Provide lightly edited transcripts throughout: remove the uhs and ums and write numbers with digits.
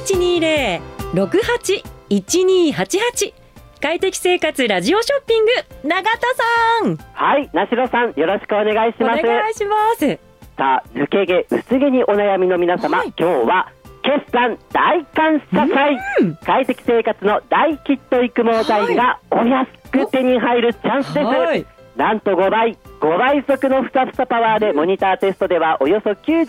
0120-68-1288快適生活ラジオショッピング、永田さん。 はい、なしろさん、よろしくお願いします。 お願いします。 さあ、抜け毛、薄毛にお悩みの皆様、今日は決算大感謝祭、快適生活の大ヒット育毛剤がお安く手に入るチャンスです。なんと5倍速のふさふさパワーで、モニターテストではおよそ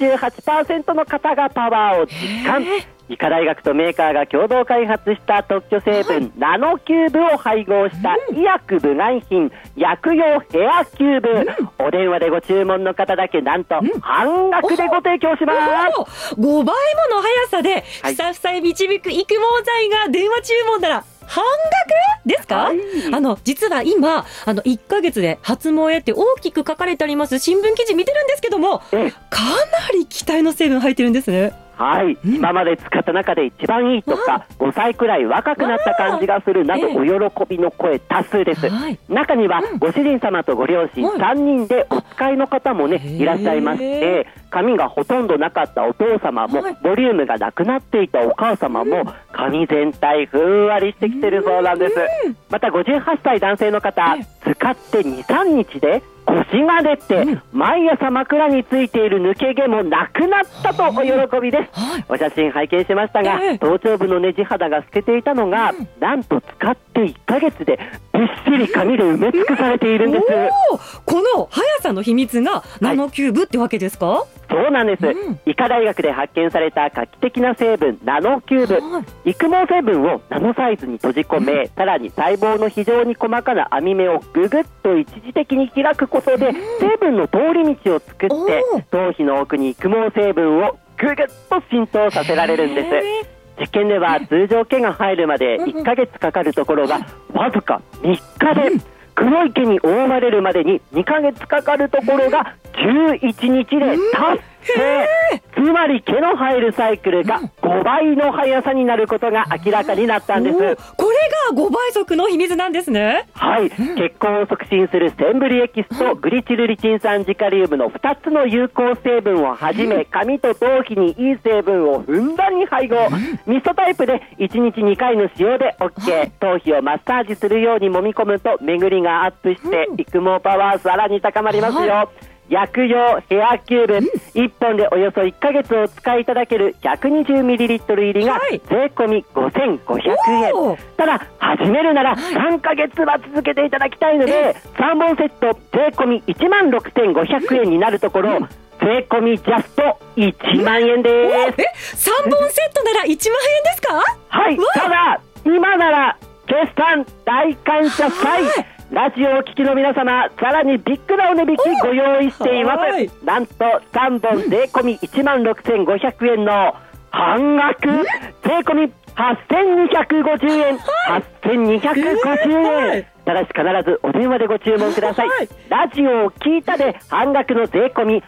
98% の方がパワーを実感。医科大学とメーカーが共同開発した特許成分、ナノキューブを配合した医薬部外品、薬用ヘアキューブ、お電話でご注文の方だけなんと半額でご提供します。 5倍もの速さでふさふさへ導く育毛剤が電話注文なら半額ですか？実は今1ヶ月で初萌えって大きく書かれてあります新聞記事見てるんですけども、かなり期待の成分入ってるんですね。 はい、今まで使った中で一番いいとか、5歳くらい若くなった感じがするなど、お喜びの声多数です。中にはご主人様とご両親3人でお使いの方もね、いらっしゃいまして、髪がほとんどなかったお父様も、ボリュームがなくなっていたお母様も、髪全体ふんわりしてきてるそうなんです。また58歳男性の方、使って 2,3 日で腰が出て、毎朝枕についている抜け毛もなくなったとお喜びです。お写真拝見しましたが、頭頂部のねじ肌が透けていたのが、なんと使って1ヶ月でびっしり髪で埋め尽くされているんです。 この速さの秘密がナノキューブってわけですか？ そうなんです。医科大学で発見された画期的な成分、ナノキューブ。育毛成分をナノサイズに閉じ込め、さらに細胞の非常に細かな網目をぐぐっと一時的に開くことで、成分の通り道を作って、頭皮の奥に育毛成分をぐぐっと浸透させられるんです。実験では通常毛が入るまで1ヶ月かかるところが、わずか3日で、黒い毛に覆われるまでに2ヶ月かかるところが11日で達成。つまり毛の入るサイクルが5倍の速さになることが明らかになったんです。 これが5倍速の秘密なんですね。 はい、血行を促進するセンブリエキスとグリチルリチン酸ジカリウムの2つの有効成分をはじめ、髪と頭皮にいい成分をふんだんに配合。ミストタイプで1日2回の使用で OK。 頭皮をマッサージするように揉み込むと巡りがアップして育毛パワーさらに高まりますよ。薬用ヘアキューブ、1本でおよそ1ヶ月お使いいただける 120ml 入りが税込み5500円。ただ始めるなら3ヶ月は続けていただきたいので、3本セット税込み 16,500 円になるところ、税込みジャスト1万円です。 3本セットなら1万円ですか？ はい、ただ今なら決算大感謝祭、ラジオをお聞きの皆様、さらにビッグなお値引きご用意しています。なんと3本税込み 16,500 円の半額、税込み8,250 円、8,250円。ただし必ずお電話でご注文ください。ラジオを聞いたで半額の税込み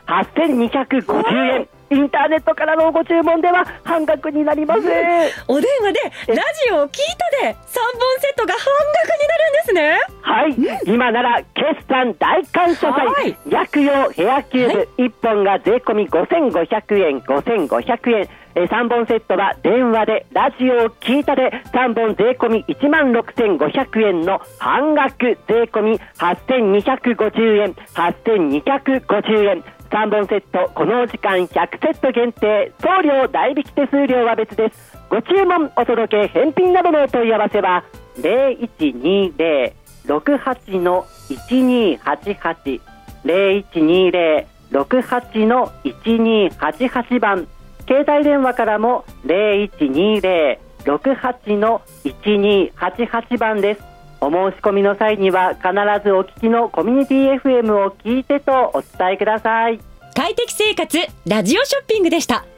8,250 円。インターネットからのご注文では半額になります。 お電話でラジオを聞いたで3本セットが半額になるんですね。 はい、今なら決算大感謝祭、薬用ヘアキューブ、1本が税込み 5,500 円、5,500円。3本セットは電話でラジオを聞いたで3本税込み 16,500 円の半額、税込み 8,250 円、8,250 円。3本セット、このお時間100セット限定、送料代引き手数料は別です。ご注文、お届け、返品などのお問い合わせは 0120-68-1288 0120-68-1288 番、携帯電話からも 0120-68-1288 番です。お申し込みの際には必ずお聞きのコミュニティ FM を聞いてとお伝えください。 快適生活ラジオショッピングでした。